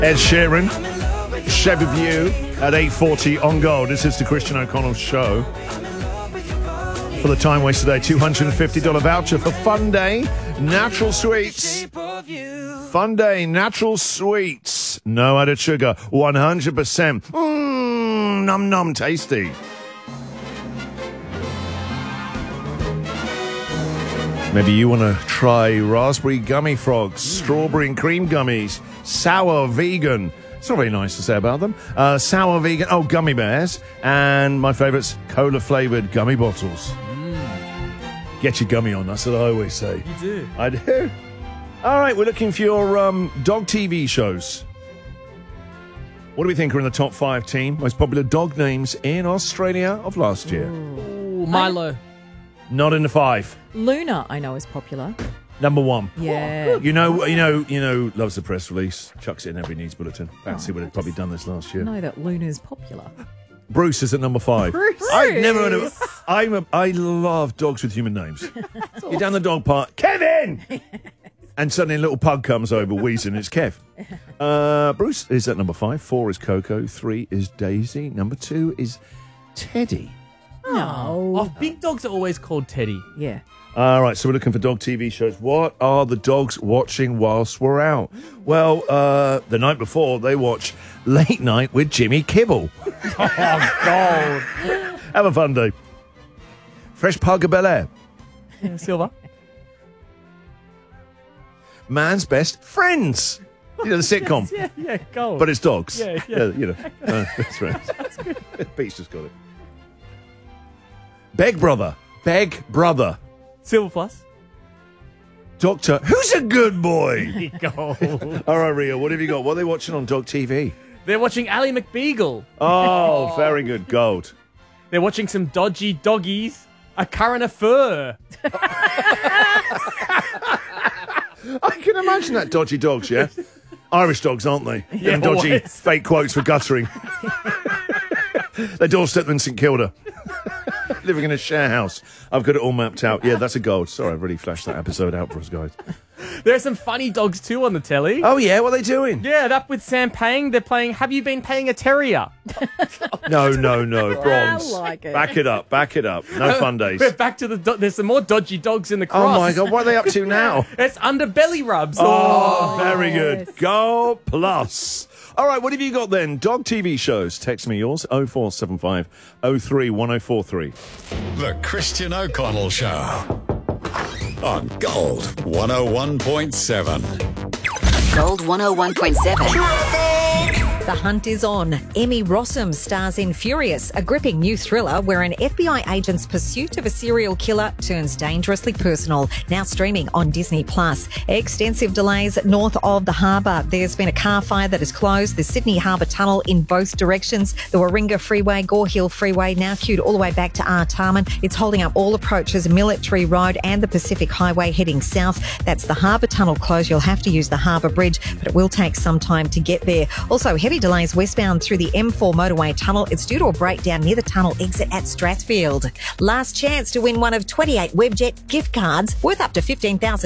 Ed Sheeran, Shape of You at 8:40 on Gold. This is the Christian O'Connell Show. For the time waste today, $250 voucher for Fun Day Natural Sweets. Fun Day Natural Sweets. No added sugar. 100%. Num num tasty. Maybe you want to try raspberry gummy frogs, strawberry and cream gummies, sour vegan. It's not very nice to say about them. Sour vegan, gummy bears. And my favourites, cola-flavoured gummy bottles. Get your gummy on, that's what I always say. You do? I do. All right, we're looking for your dog TV shows. What do we think are in the top 5 team most popular dog names in Australia of last year? Ooh, Milo. Not in the 5. Luna, I know, is popular. Number 1. Yeah. You know, loves the press release, chucks it in every news bulletin. Fancy would have probably done this last year. I know that Luna's popular. Bruce is at number 5. Bruce. I've never heard of. I love dogs with human names. You're down the dog park, Kevin, and suddenly a little pug comes over wheezing. It's Kev. Bruce is at number 5. 4 is Coco. 3 is Daisy. Number 2 is Teddy. No. Oh, big dogs are always called Teddy. Yeah. All right, so we're looking for dog TV shows. What are the dogs watching whilst we're out? Well, the night before, they watch Late Night with Jimmy Kibble. Oh, God. Have a fun day. Fresh Pug of Bel-Air. Yeah, Silver. Man's Best Friends. You know, the sitcom. Yeah, gold. But it's dogs. Yeah. You know. That's right. That's good. Pete's just got it. Beg Brother. Silver Plus. Doctor, who's a good boy? Gold. All right, Rio, what have you got? What are they watching on Dog TV? They're watching Ally McBeagle. Oh, very good. Gold. They're watching some dodgy doggies. A current affair. I can imagine that dodgy dogs, yeah? Irish dogs, aren't they? Yeah, Them dodgy always. fake quotes for guttering. They doorstep them in St Kilda. Living in a share house. I've got it all mapped out. Yeah, that's a gold. Sorry, I've really flashed that episode out for us, guys. There are some funny dogs too on the telly. Oh, yeah? What are they doing? Yeah, that with Sam Pang. They're playing Have You Been Paying a Terrier? No. Bronze. I like it. Back it up. No fun days. We're back to there's some more dodgy dogs in the cross. Oh, my God. What are they up to now? It's underbelly rubs. Oh, very good. yes. Go plus. All right, what have you got then? Dog TV shows. Text me yours, 0475 03 1043. The Christian O'Connell Show on Gold 101.7. Gold 101.7. The hunt is on. Emmy Rossum stars in Furious, a gripping new thriller where an FBI agent's pursuit of a serial killer turns dangerously personal. Now streaming on Disney+. Extensive delays north of the harbour. There's been a car fire that has closed the Sydney Harbour Tunnel in both directions. The Warringah Freeway, Gore Hill Freeway now queued all the way back to Artarmon. It's holding up all approaches, Military Road and the Pacific Highway heading south. That's the Harbour Tunnel closed. You'll have to use the Harbour Bridge, but it will take some time to get there. Also, heavy delays westbound through the M4 motorway tunnel. It's due to a breakdown near the tunnel exit at Strathfield. Last chance to win one of 28 Webjet gift cards worth up to $15,000.